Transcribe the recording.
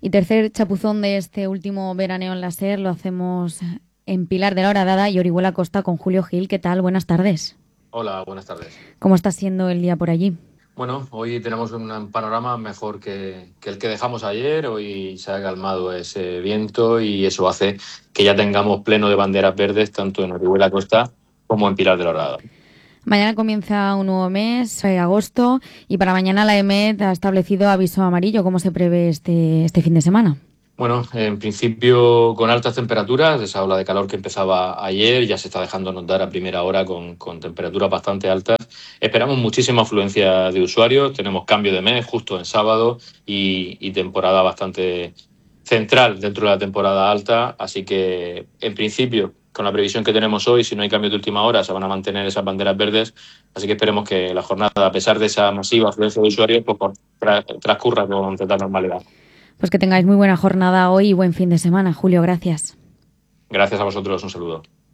Y tercer chapuzón de este último veraneo en la SER lo hacemos en Pilar de la Horadada y Orihuela Costa con Julio Gil. ¿Qué tal? Buenas tardes. Hola, buenas tardes. ¿Cómo está siendo el día por allí? Bueno, hoy tenemos un panorama mejor que el que dejamos ayer. Hoy se ha calmado ese viento y eso hace que ya tengamos pleno de banderas verdes tanto en Orihuela Costa como en Pilar de la Horadada. Mañana comienza un nuevo mes, agosto, y para mañana la EMET ha establecido aviso amarillo. ¿Cómo se prevé este fin de semana? Bueno, en principio con altas temperaturas, esa ola de calor que empezaba ayer ya se está dejando notar a primera hora con temperaturas bastante altas. Esperamos muchísima afluencia de usuarios, tenemos cambio de mes justo en sábado y temporada bastante central dentro de la temporada alta, así que en principio con la previsión que tenemos hoy, si no hay cambios de última hora, se van a mantener esas banderas verdes, así que esperemos que la jornada, a pesar de esa masiva afluencia de usuarios, pues, transcurra con total normalidad. Pues que tengáis muy buena jornada hoy y buen fin de semana. Julio, gracias. Gracias a vosotros, un saludo.